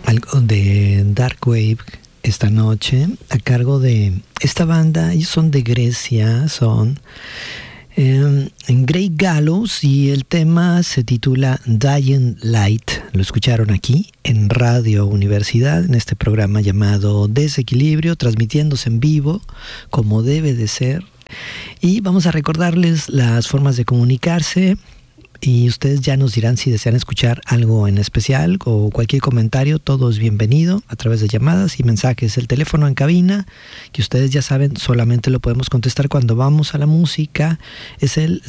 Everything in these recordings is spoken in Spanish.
algo de Dark Wave esta noche a cargo de esta banda. Ellos son de Grecia, son en Grey Gallows, y el tema se titula Dying Light. Lo escucharon aquí en Radio Universidad, en este programa llamado Desequilibrio, transmitiéndose en vivo como debe de ser. Y vamos a recordarles las formas de comunicarse, y ustedes ya nos dirán si desean escuchar algo en especial o cualquier comentario. Todo es bienvenido a través de llamadas y mensajes. El teléfono en cabina, que ustedes ya saben, solamente lo podemos contestar cuando vamos a la música, es el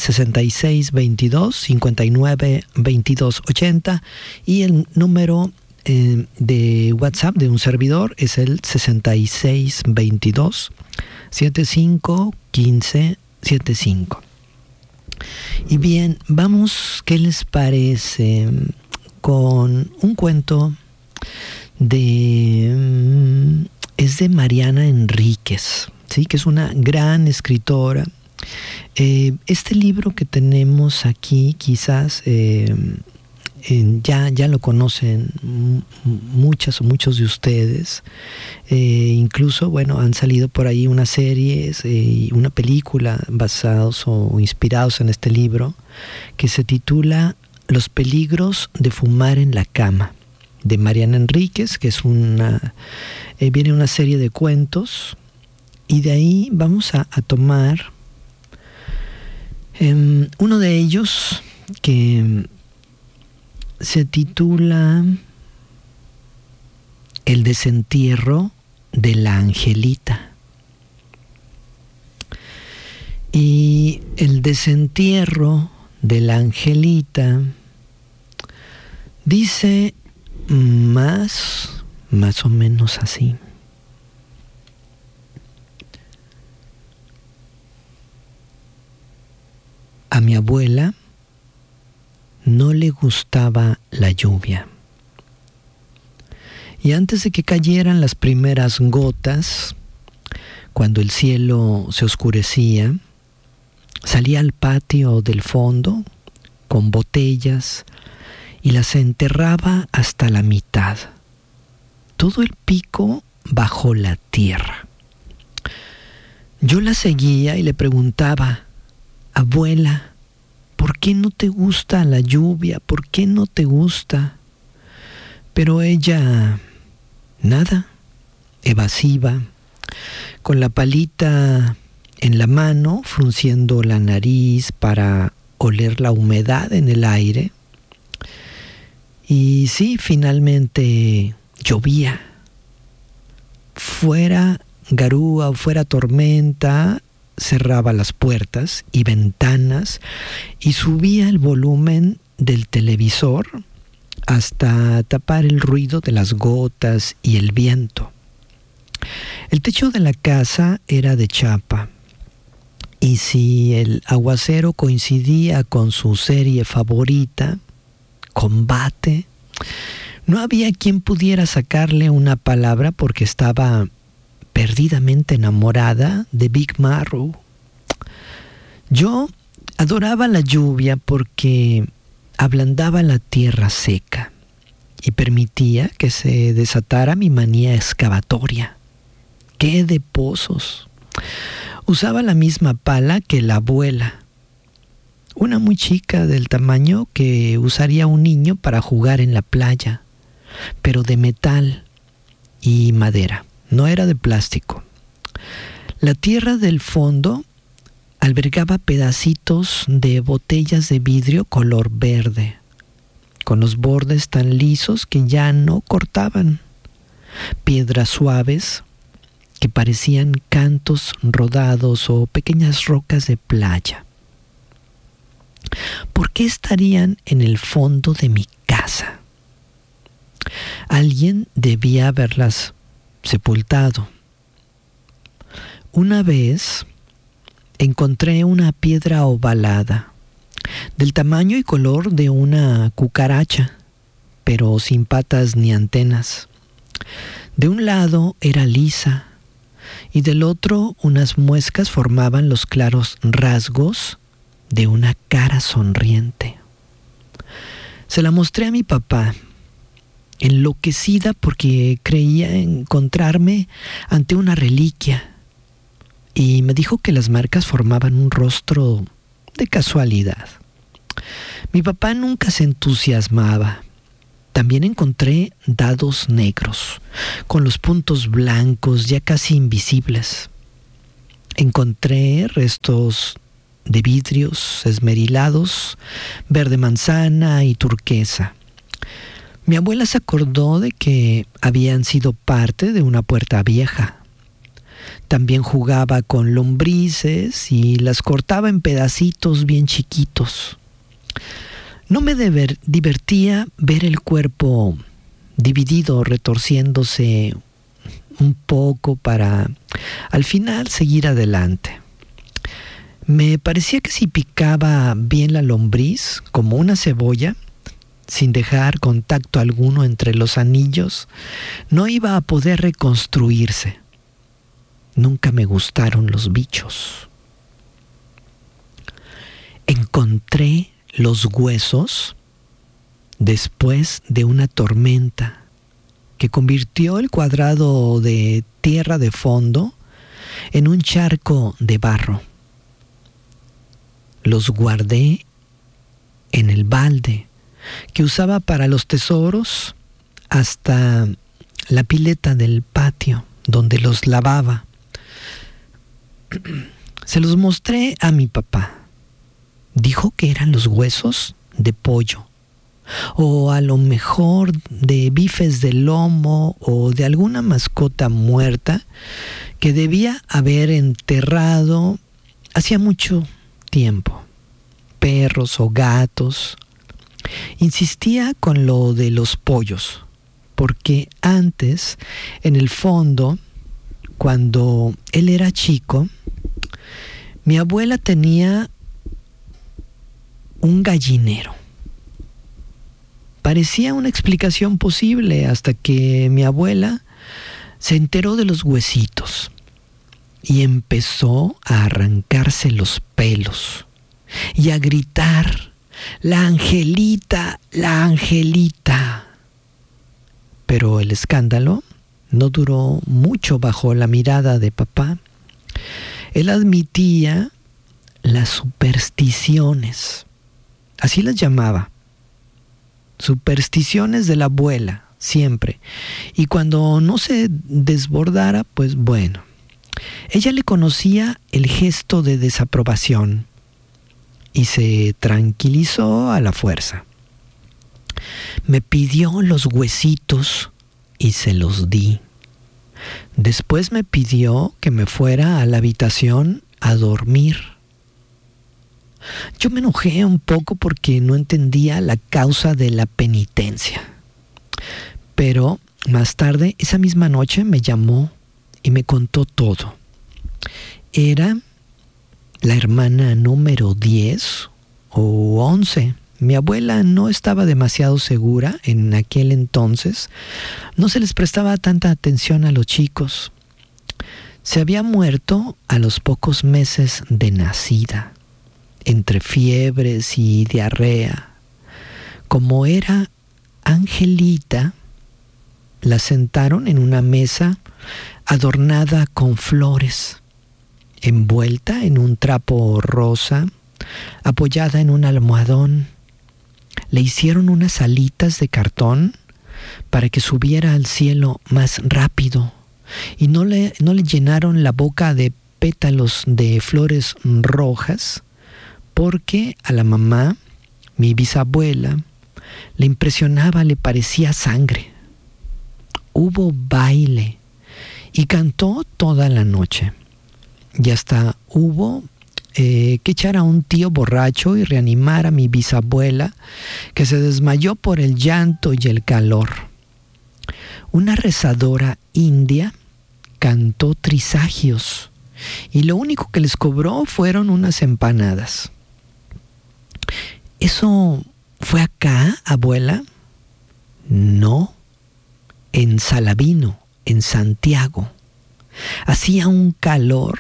6622-592280, y el número de WhatsApp de un servidor es el 6622-751575. Y bien, vamos, ¿qué les parece? Con un cuento es de Mariana Enríquez, ¿sí? Que es una gran escritora. Este libro que tenemos aquí, quizás ya lo conocen muchas o muchos de ustedes. Incluso, bueno, han salido por ahí unas series y una película basados o inspirados en este libro, que se titula Los peligros de fumar en la cama, de Mariana Enríquez, que es viene una serie de cuentos, y de ahí vamos a tomar uno de ellos que se titula El desentierro de la Angelita. Y el desentierro de la Angelita dice más o menos así. A mi abuela no le gustaba la lluvia. Y antes de que cayeran las primeras gotas, cuando el cielo se oscurecía, salía al patio del fondo con botellas y las enterraba hasta la mitad, todo el pico bajo la tierra. Yo la seguía y le preguntaba: abuela, ¿por qué no te gusta la lluvia? ¿Por qué no te gusta? Pero ella, nada, evasiva, con la palita en la mano, frunciendo la nariz para oler la humedad en el aire. Y sí, finalmente llovía. Fuera garúa o fuera tormenta, cerraba las puertas y ventanas y subía el volumen del televisor hasta tapar el ruido de las gotas y el viento. El techo de la casa era de chapa, y si el aguacero coincidía con su serie favorita, Combate, no había quien pudiera sacarle una palabra, porque estaba perdidamente enamorada de Big Marrow. Yo adoraba la lluvia porque ablandaba la tierra seca y permitía que se desatara mi manía excavatoria. ¡Qué de pozos! Usaba la misma pala que la abuela, una muy chica, del tamaño que usaría un niño para jugar en la playa, pero de metal y madera. No era de plástico. La tierra del fondo albergaba pedacitos de botellas de vidrio color verde, con los bordes tan lisos que ya no cortaban, piedras suaves que parecían cantos rodados o pequeñas rocas de playa. ¿Por qué estarían en el fondo de mi casa? Alguien debía haberlas sepultado. Una vez encontré una piedra ovalada, del tamaño y color de una cucaracha, pero sin patas ni antenas. De un lado era lisa, y del otro unas muescas formaban los claros rasgos de una cara sonriente. Se la mostré a mi papá, enloquecida porque creía encontrarme ante una reliquia, y me dijo que las marcas formaban un rostro de casualidad. Mi papá nunca se entusiasmaba. También encontré dados negros, con los puntos blancos ya casi invisibles. Encontré restos de vidrios esmerilados, verde manzana y turquesa. Mi abuela se acordó de que habían sido parte de una puerta vieja. También jugaba con lombrices y las cortaba en pedacitos bien chiquitos. No me divertía ver el cuerpo dividido, retorciéndose un poco para al final seguir adelante. Me parecía que si picaba bien la lombriz, como una cebolla, sin dejar contacto alguno entre los anillos, no iba a poder reconstruirse. Nunca me gustaron los bichos. Encontré los huesos después de una tormenta que convirtió el cuadrado de tierra de fondo en un charco de barro. Los guardé en el balde que usaba para los tesoros hasta la pileta del patio donde los lavaba. Se los mostré a mi papá. Dijo que eran los huesos de pollo, o a lo mejor de bifes de lomo o de alguna mascota muerta que debía haber enterrado hacía mucho tiempo. Perros o gatos. Insistía con lo de los pollos, porque antes, en el fondo, cuando él era chico, mi abuela tenía un gallinero. Parecía una explicación posible hasta que mi abuela se enteró de los huesitos y empezó a arrancarse los pelos y a gritar: ¡La Angelita! ¡La Angelita! Pero el escándalo no duró mucho bajo la mirada de papá. Él admitía las supersticiones, así las llamaba, supersticiones de la abuela, siempre. Y cuando no se desbordara, pues bueno. Ella le conocía el gesto de desaprobación y se tranquilizó a la fuerza. Me pidió los huesitos y se los di. Después me pidió que me fuera a la habitación a dormir. Yo me enojé un poco porque no entendía la causa de la penitencia. Pero más tarde, esa misma noche, me llamó y me contó todo. Era la hermana número 10 o 11. Mi abuela no estaba demasiado segura en aquel entonces. No se les prestaba tanta atención a los chicos. Se había muerto a los pocos meses de nacida, entre fiebres y diarrea. Como era Angelita, la sentaron en una mesa adornada con flores, envuelta en un trapo rosa, apoyada en un almohadón. Le hicieron unas alitas de cartón para que subiera al cielo más rápido, y no le llenaron la boca de pétalos de flores rojas, porque a la mamá, mi bisabuela, le impresionaba, le parecía sangre. Hubo baile y cantó toda la noche. Y hasta hubo que echar a un tío borracho y reanimar a mi bisabuela, que se desmayó por el llanto y el calor. Una rezadora india cantó trisagios y lo único que les cobró fueron unas empanadas. ¿Eso fue acá, abuela? No, en Salavino, en Santiago. Hacía un calor.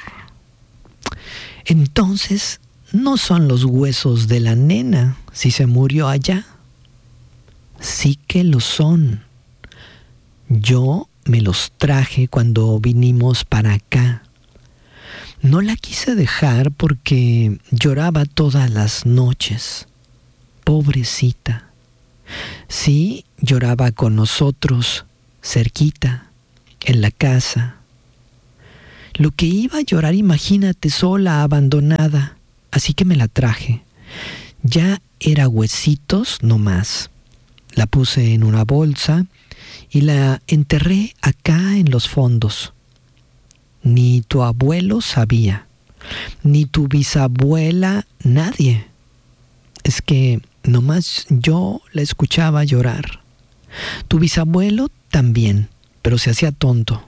Entonces, no son los huesos de la nena si se murió allá. Sí que lo son. Yo me los traje cuando vinimos para acá. No la quise dejar porque lloraba todas las noches. Pobrecita. Sí, lloraba con nosotros, cerquita, en la casa. Lo que iba a llorar, imagínate, sola, abandonada. Así que me la traje. Ya era huesitos no más. La puse en una bolsa y la enterré acá en los fondos. Ni tu abuelo sabía, ni tu bisabuela, nadie. Es que nomás yo la escuchaba llorar. Tu bisabuelo también, pero se hacía tonto.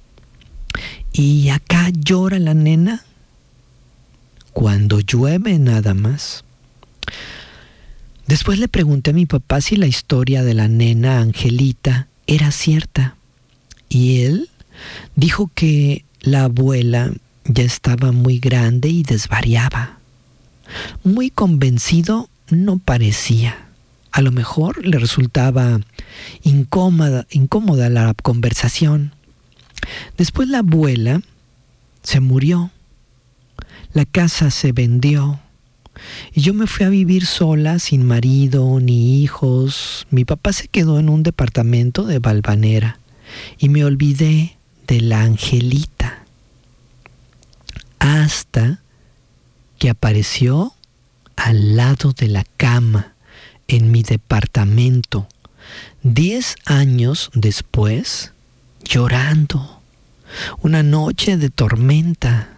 Y acá llora la nena cuando llueve nada más. Después le pregunté a mi papá si la historia de la nena Angelita era cierta. Y él dijo que la abuela ya estaba muy grande y desvariaba. Muy convencido no parecía. A lo mejor le resultaba incómoda la conversación. Después la abuela se murió. La casa se vendió. Y yo me fui a vivir sola, sin marido ni hijos. Mi papá se quedó en un departamento de Valvanera. Y me olvidé de la Angelita. Hasta que apareció al lado de la cama en mi departamento, 10 años después, llorando, una noche de tormenta.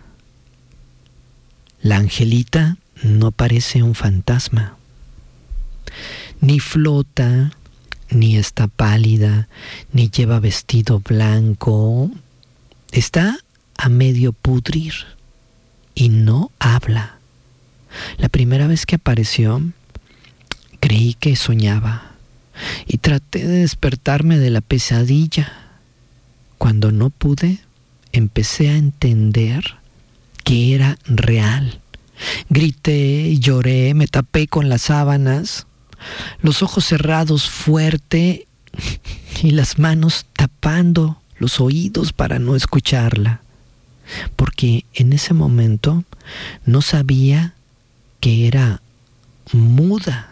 La Angelita no parece un fantasma, ni flota, ni está pálida, ni lleva vestido blanco. Está a medio pudrir y no habla. La primera vez que apareció, creí que soñaba y traté de despertarme de la pesadilla. Cuando no pude, empecé a entender que era real. Grité, lloré, me tapé con las sábanas, los ojos cerrados fuerte y las manos tapando los oídos para no escucharla, porque en ese momento no sabía que era muda.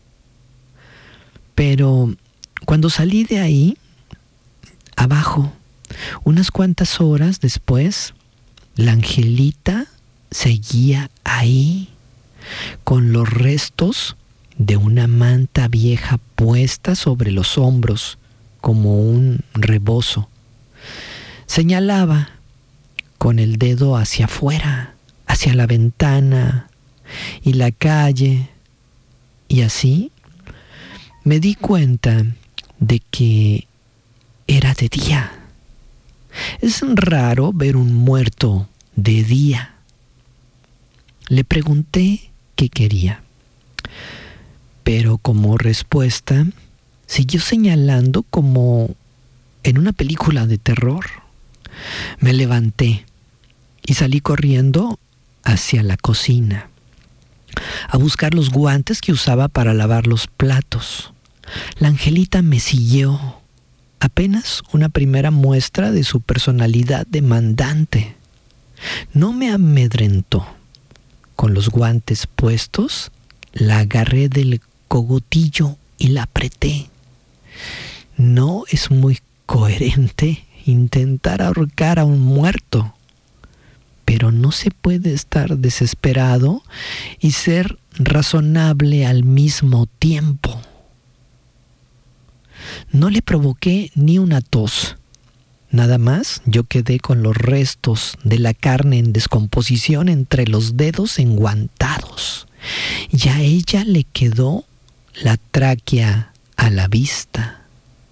Pero cuando salí de ahí, abajo, unas cuantas horas después, la Angelita seguía ahí, con los restos de una manta vieja puesta sobre los hombros, como un rebozo. Señalaba con el dedo hacia afuera, hacia la ventana y la calle, y así me di cuenta de que era de día. Es raro ver un muerto de día. Le pregunté qué quería, pero como respuesta siguió señalando como en una película de terror. Me levanté y salí corriendo hacia la cocina a buscar los guantes que usaba para lavar los platos. La Angelita me siguió, apenas una primera muestra de su personalidad demandante. No me amedrentó. Con los guantes puestos, la agarré del cogotillo y la apreté. No es muy coherente intentar ahorcar a un muerto, pero no se puede estar desesperado y ser razonable al mismo tiempo. No le provoqué ni una tos. Nada más, yo quedé con los restos de la carne en descomposición entre los dedos enguantados. Y a ella le quedó la tráquea a la vista.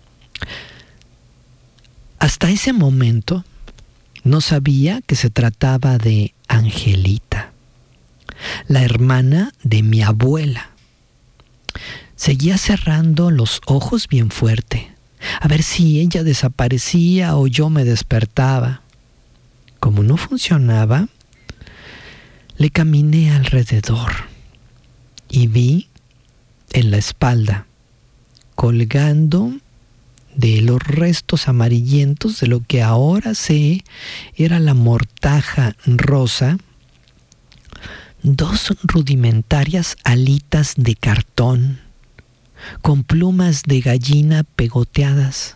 Hasta ese momento no sabía que se trataba de Angelita, la hermana de mi abuela. Seguía cerrando los ojos bien fuerte, a ver si ella desaparecía o yo me despertaba. Como no funcionaba, le caminé alrededor y vi en la espalda, colgando de los restos amarillentos de lo que ahora sé era la mortaja rosa, 2 rudimentarias alitas de cartón con plumas de gallina pegoteadas.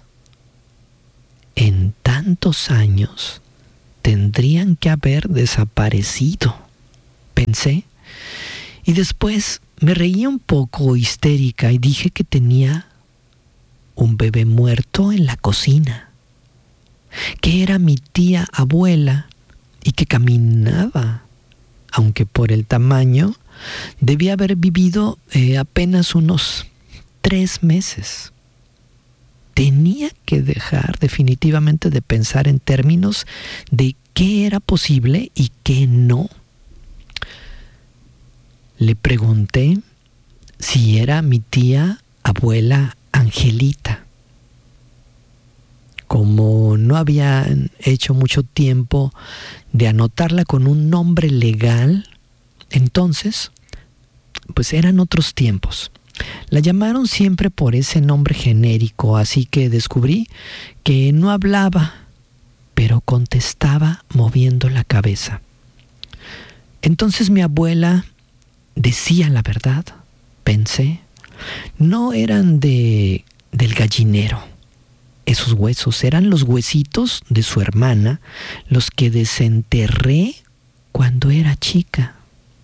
En tantos años tendrían que haber desaparecido, pensé, y después me reí un poco histérica y dije que tenía un bebé muerto en la cocina, que era mi tía abuela y que caminaba, aunque por el tamaño debía haber vivido apenas unos 3 meses. Tenía que dejar definitivamente de pensar en términos de qué era posible y qué no. Le pregunté si era mi tía abuela Angelita. Como no habían hecho mucho tiempo de anotarla con un nombre legal, entonces, pues eran otros tiempos. La llamaron siempre por ese nombre genérico, así que descubrí que no hablaba, pero contestaba moviendo la cabeza. Entonces mi abuela decía la verdad, pensé. No eran del gallinero. Esos huesos eran los huesitos de su hermana, los que desenterré cuando era chica.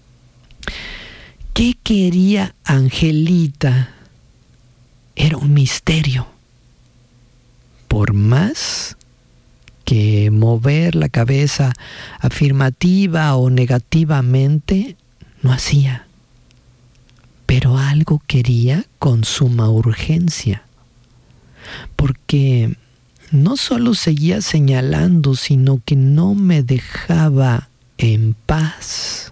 ¿Qué quería Angelita? Era un misterio. Por más que mover la cabeza afirmativa o negativamente, no hacía. Pero algo quería con suma urgencia, porque no solo seguía señalando, sino que no me dejaba en paz.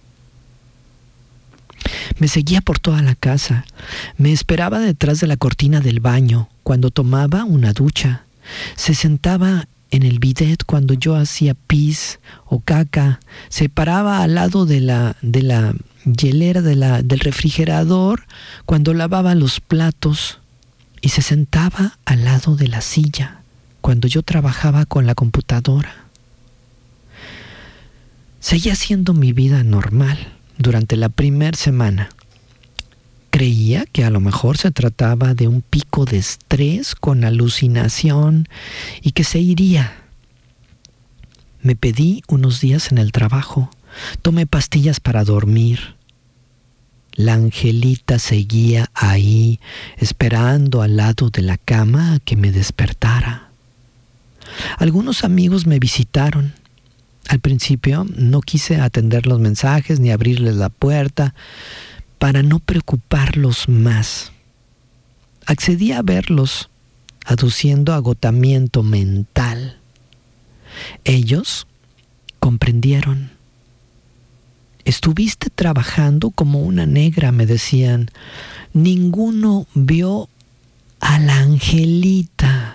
Me seguía por toda la casa, me esperaba detrás de la cortina del baño cuando tomaba una ducha, se sentaba en el bidet cuando yo hacía pis o caca, se paraba al lado de la hielera del refrigerador cuando lavaba los platos y se sentaba al lado de la silla cuando yo trabajaba con la computadora. Seguía haciendo mi vida normal durante la primera semana. Creía que a lo mejor se trataba de un pico de estrés con alucinación y que se iría. Me pedí unos días en el trabajo. Tomé pastillas para dormir. La Angelita seguía ahí, esperando al lado de la cama a que me despertara. Algunos amigos me visitaron. Al principio no quise atender los mensajes ni abrirles la puerta para no preocuparlos más. Accedí a verlos, aduciendo agotamiento mental. Ellos comprendieron. Estuviste trabajando como una negra, me decían. Ninguno vio a la Angelita.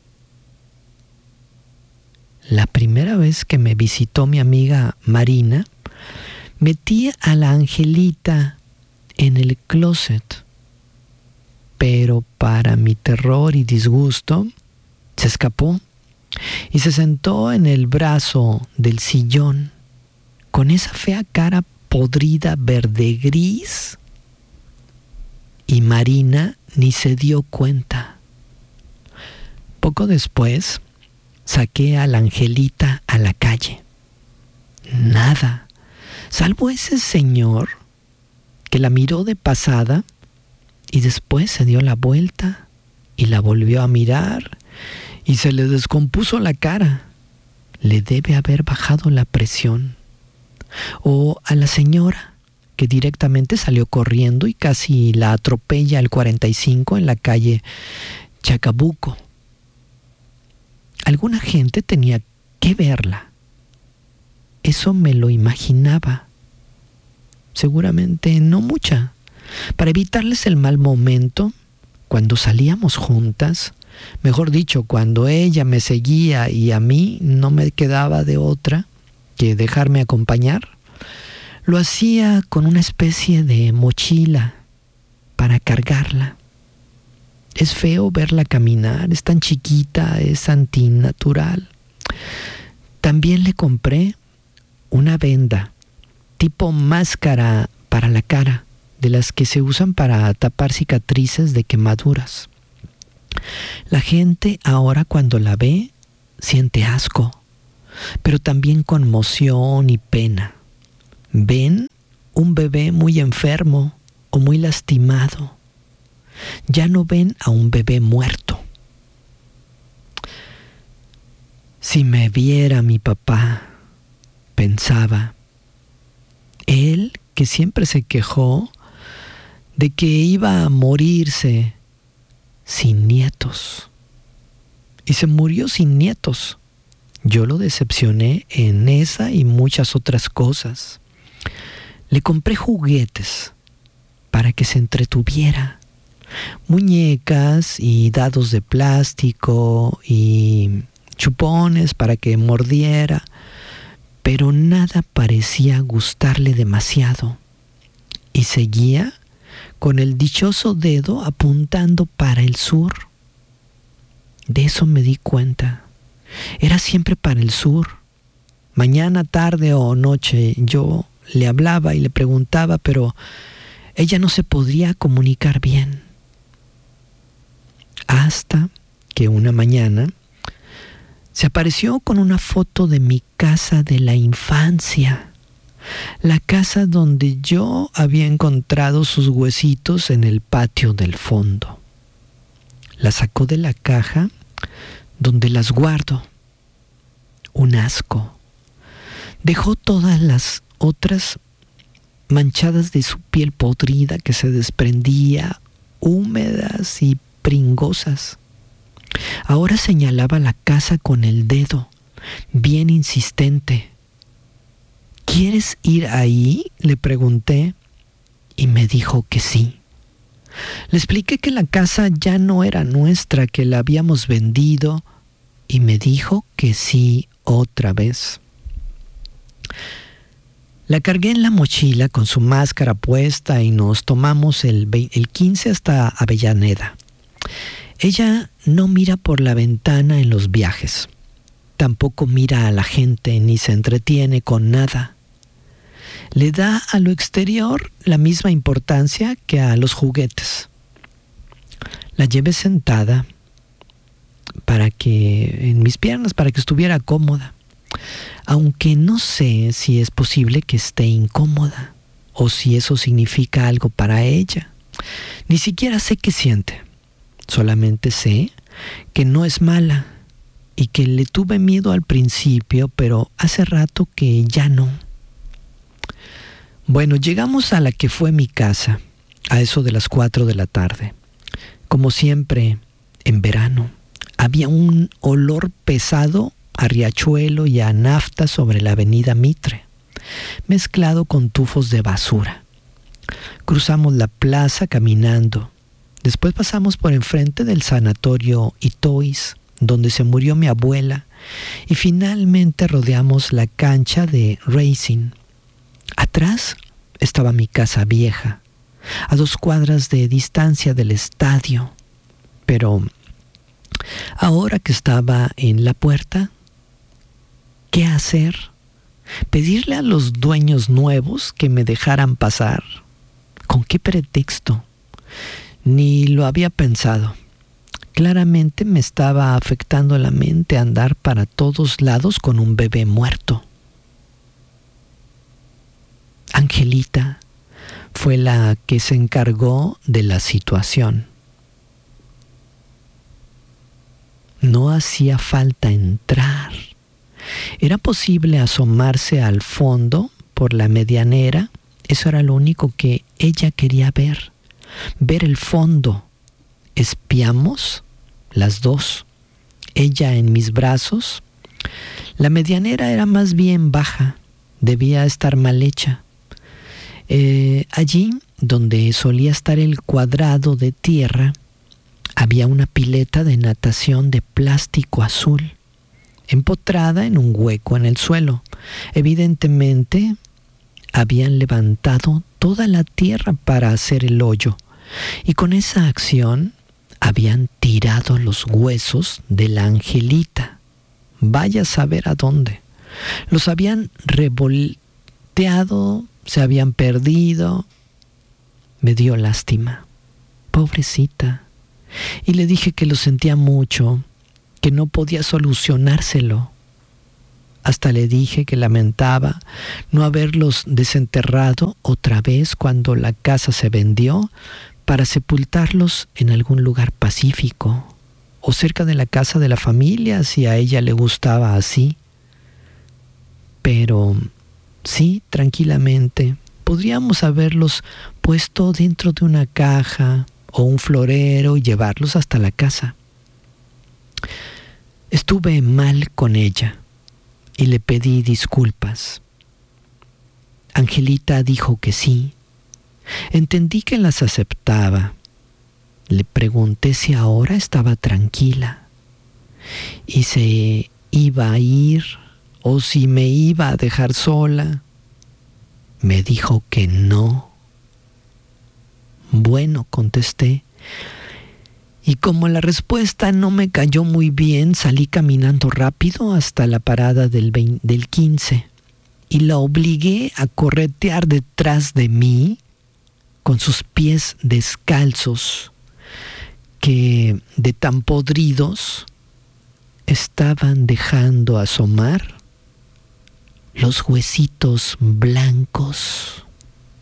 La primera vez que me visitó mi amiga Marina, metí a la Angelita en el closet. Pero para mi terror y disgusto, se escapó y se sentó en el brazo del sillón con esa fea cara podrida verde gris, y Marina ni se dio cuenta. Poco después saqué a la Angelita a la calle. Nada, salvo ese señor que la miró de pasada y después se dio la vuelta y la volvió a mirar y se le descompuso la cara. Le debe haber bajado la presión. O a la señora que directamente salió corriendo y casi la atropella el 45 en la calle Chacabuco. Alguna gente tenía que verla. Eso me lo imaginaba. Seguramente no mucha. Para evitarles el mal momento, cuando salíamos juntas, mejor dicho, cuando ella me seguía y a mí no me quedaba de otra que dejarme acompañar, lo hacía con una especie de mochila para cargarla. Es feo verla caminar, es tan chiquita, es antinatural. También le compré una venda, tipo máscara para la cara, de las que se usan para tapar cicatrices de quemaduras. La gente ahora cuando la ve siente asco, pero también conmoción y pena. Ven un bebé muy enfermo o muy lastimado. Ya no ven a un bebé muerto. Si me viera mi papá, pensaba, él que siempre se quejó de que iba a morirse sin nietos. Y se murió sin nietos. Yo lo decepcioné en esa y muchas otras cosas. Le compré juguetes para que se entretuviera. Muñecas y dados de plástico y chupones para que mordiera, pero nada parecía gustarle demasiado. Y seguía con el dichoso dedo apuntando para el sur. De eso me di cuenta. Era siempre para el sur. Mañana, tarde o noche yo le hablaba y le preguntaba, pero ella no se podría comunicar bien. Hasta que una mañana se apareció con una foto de mi casa de la infancia, la casa donde yo había encontrado sus huesitos en el patio del fondo. La sacó de la caja donde las guardo. Un asco. Dejó todas las otras manchadas de su piel podrida que se desprendía, húmedas y pringosas. Ahora señalaba la casa con el dedo, bien insistente. ¿Quieres ir ahí?, le pregunté, y me dijo que sí. Le expliqué que la casa ya no era nuestra, que la habíamos vendido, y me dijo que sí otra vez. La cargué en la mochila con su máscara puesta y nos tomamos el 15 hasta Avellaneda. Ella no mira por la ventana en los viajes. Tampoco mira a la gente ni se entretiene con nada. Le da a lo exterior la misma importancia que a los juguetes. La llevé sentada en mis piernas para que estuviera cómoda. Aunque no sé si es posible que esté incómoda o si eso significa algo para ella. Ni siquiera sé qué siente. Solamente sé que no es mala y que le tuve miedo al principio, pero hace rato que ya no. Bueno, llegamos a la que fue mi casa, a eso de las 4 de la tarde. Como siempre, en verano, había un olor pesado a riachuelo y a nafta sobre la avenida Mitre, mezclado con tufos de basura. Cruzamos la plaza caminando. Después pasamos por enfrente del sanatorio Itois, donde se murió mi abuela, y finalmente rodeamos la cancha de Racing. Atrás estaba mi casa vieja, a 2 cuadras de distancia del estadio. Pero ahora que estaba en la puerta, ¿qué hacer? ¿Pedirle a los dueños nuevos que me dejaran pasar? ¿Con qué pretexto? Ni lo había pensado. Claramente me estaba afectando la mente andar para todos lados con un bebé muerto. Angelita fue la que se encargó de la situación. No hacía falta entrar. Era posible asomarse al fondo por la medianera. Eso era lo único que ella quería ver. Ver el fondo. Espiamos las dos. Ella en mis brazos. La medianera era más bien baja. Debía estar mal hecha. Allí, donde solía estar el cuadrado de tierra, había una pileta de natación de plástico azul, empotrada en un hueco en el suelo. Evidentemente, habían levantado toda la tierra para hacer el hoyo, y con esa acción habían tirado los huesos de la Angelita. Vaya a saber a dónde. Los habían revolteado, se habían perdido. Me dio lástima. Pobrecita. Y le dije que lo sentía mucho, que no podía solucionárselo. Hasta le dije que lamentaba no haberlos desenterrado otra vez cuando la casa se vendió para sepultarlos en algún lugar pacífico o cerca de la casa de la familia si a ella le gustaba así. Pero sí, tranquilamente, podríamos haberlos puesto dentro de una caja o un florero y llevarlos hasta la casa. Estuve mal con ella y le pedí disculpas. Angelita dijo que sí. Entendí que las aceptaba. Le pregunté si ahora estaba tranquila y se iba a ir o si me iba a dejar sola. Me dijo que no. Bueno, contesté. Y como la respuesta no me cayó muy bien, salí caminando rápido hasta la parada del 15 y la obligué a corretear detrás de mí con sus pies descalzos, que de tan podridos estaban dejando asomar los huesitos blancos.